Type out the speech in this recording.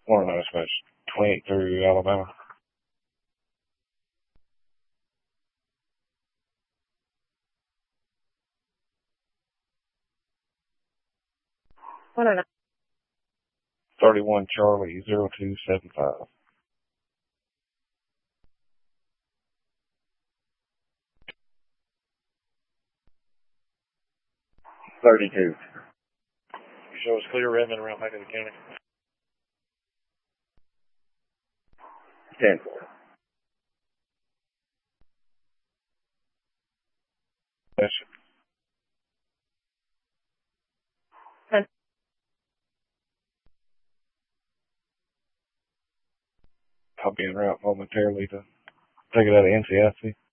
One of those much 28 through Alabama. What are 31 Charlie 0275. $32. Show us clear Redmond around back of the county. 10. Yes. I'll be en route momentarily to take it out of NCIC.